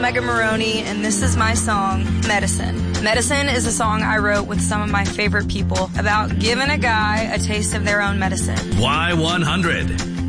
Megan Maroney, and this is my song, Medicine. Medicine is a song I wrote with some of my favorite people about giving a guy a taste of their own medicine. Y100.